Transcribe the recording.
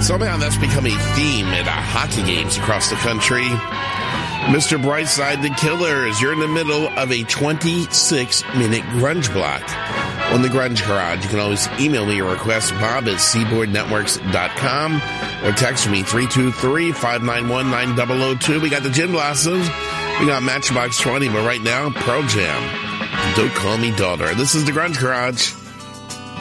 Somehow that's become a theme at hockey games across the country. Mr. Brightside, the Killers, you're in the middle of a 26-minute grunge block on the Grunge Garage. You can always email me your request, Bob at seaboardnetworks.com, or text me 323-591-9002. We got the Gin Blossoms. We got Matchbox 20, but right now, Pearl Jam. Don't Call Me Daughter. This is the Grunge Garage.